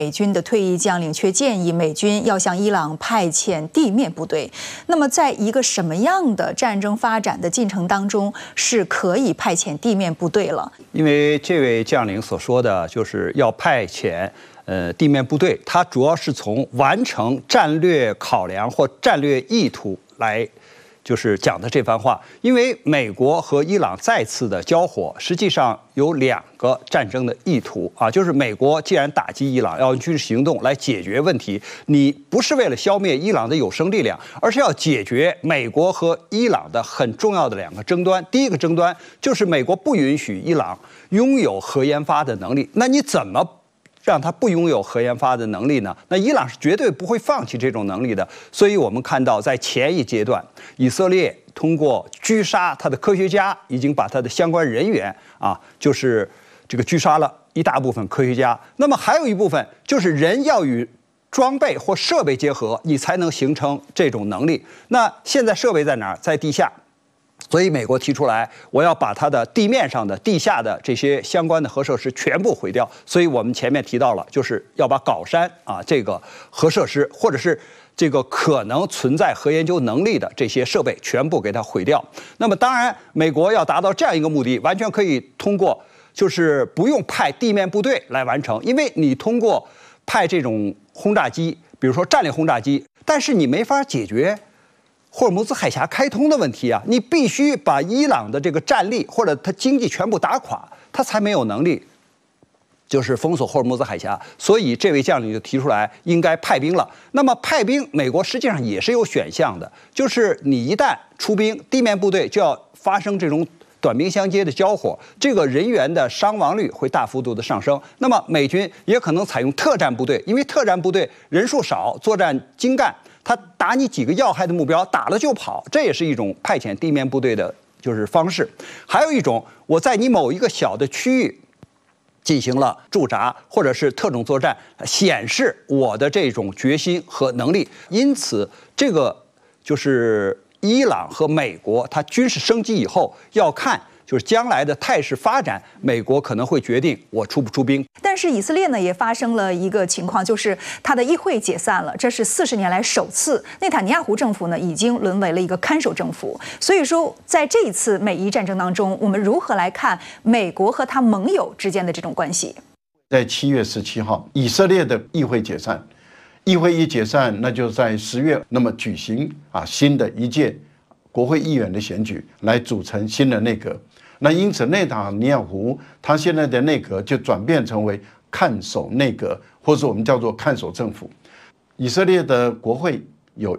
美军的退役将领却建议美军要向伊朗派遣地面部队。那么，在一个什么样的战争发展的进程当中是可以派遣地面部队了？ 因为这位将领所说的就是要派遣地面部队，他主要是从完成战略考量或战略意图来。就是讲的这番话，因为美国和伊朗再次的交火，实际上有2个战争的意图啊，就是美国既然打击伊朗，要用军事行动来解决问题，你不是为了消灭伊朗的有生力量，而是要解决美国和伊朗的很重要的2个争端。第一个争端就是美国不允许伊朗拥有核研发的能力，那你怎么让他不拥有核研发的能力呢？那伊朗是绝对不会放弃这种能力的。所以我们看到，在前一阶段，以色列通过狙杀他的科学家，已经把他的相关人员就是这个狙杀了一大部分科学家。那么还有一部分就是人要与装备或设备结合，你才能形成这种能力。那现在设备在哪儿？在地下。所以美国提出来，我要把它的地面上的、地下的这些相关的核设施全部毁掉。所以我们前面提到了，就是要把皋山这个核设施，或者是这个可能存在核研究能力的这些设备全部给它毁掉。那么当然，美国要达到这样一个目的，完全可以通过就是不用派地面部队来完成，因为你通过派这种轰炸机，比如说战略轰炸机，但是你没法解决霍尔木兹海峡开通的问题啊！你必须把伊朗的这个战力或者它经济全部打垮，它才没有能力，就是封锁霍尔木兹海峡。所以这位将领就提出来，应该派兵了。那么派兵，美国实际上也是有选项的，就是你一旦出兵，地面部队就要发生这种短兵相接的交火，这个人员的伤亡率会大幅度的上升。那么美军也可能采用特战部队，因为特战部队人数少，作战精干。他打你几个要害的目标，打了就跑，这也是一种派遣地面部队的就是方式。还有一种，我在你某一个小的区域进行了驻扎或者是特种作战，显示我的这种决心和能力。因此，这个就是伊朗和美国，它军事升级以后要看。就是将来的态势发展，美国可能会决定我出不出兵。 但是以色列呢，也发生了一个情况，就是他的议会解散了，这是40年来首次。内塔尼亚胡政府呢，已经沦为了一个看守政府。所以说，在这一次美伊战争当中，我们如何来看美国和他盟友之间的这种关系？ 在7月17号，以色列的议会解散，议会一解散，那就在10月，那么举行新的一届国会议员的选举，来组成新的内阁。那因此，内塔尼亚胡他现在的内阁就转变成为看守内阁，或者我们叫做看守政府。以色列的国会有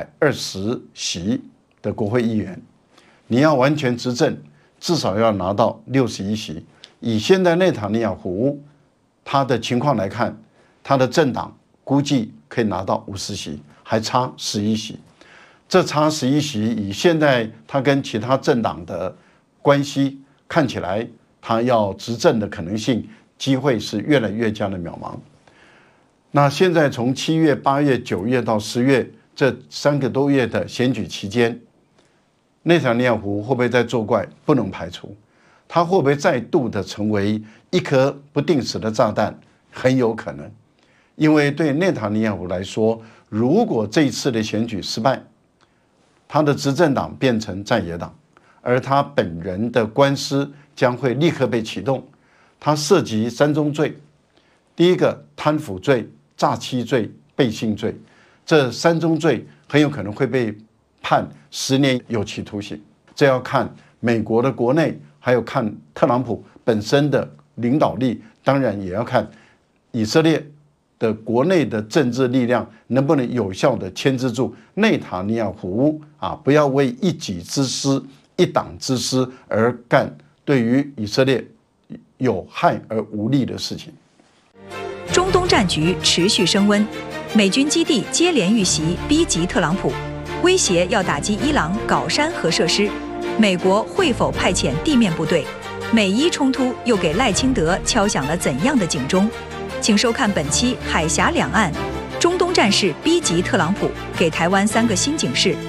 120席的国会议员，你要完全执政，至少要拿到61席。以现在内塔尼亚胡他的情况来看，他的政党估计可以拿到50席，还差11席。这差11席，以现在他跟其他政党的关系看起来，他要执政的可能性机会是越来越加的渺茫。那现在从7月、8月、9月到10月这3个多月的选举期间，内塔尼亚胡会不会再作怪？不能排除。他会不会再度的成为一颗不定时的炸弹？很有可能。因为对内塔尼亚胡来说，如果这一次的选举失败，他的执政党变成在野党，而他本人的官司将会立刻被启动。他涉及3宗罪，第一个贪腐罪、诈欺罪、背信罪，这3宗罪很有可能会被判10年有期徒刑。这要看美国的国内，还有看特朗普本身的领导力，当然也要看以色列的国内的政治力量能不能有效的牵制住内塔尼亚胡不要为一己之私、一党之私而干对于以色列有害而无利的事情。 中东战局持续升温，美军基地接连遇袭，逼急特朗普，威胁要打击伊朗皋山核设施。美国会否派遣地面部队？美伊冲突又给赖清德敲响了怎样的警钟？请收看本期《海峡两岸》，中东战事逼急特朗普，给台湾3个新警示。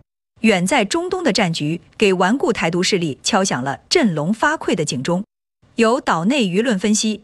远在中东的战局，给顽固台独势力敲响了振聋发聩的警钟。 由岛内舆论分析。